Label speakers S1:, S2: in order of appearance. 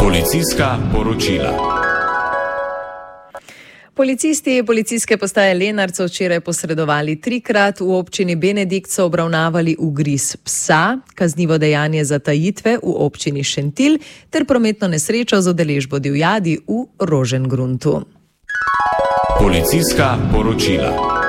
S1: Policijska poročila.
S2: Policisti policijske postaje Lenart so včeraj posredovali 3-krat, v občini Benedikt so obravnavali ugriz psa, kaznivo dejanje zatajitve v občini Šentilj ter prometno nesrečo z udeležbo divjadi v Rožengruntu.
S1: Policijska poročila.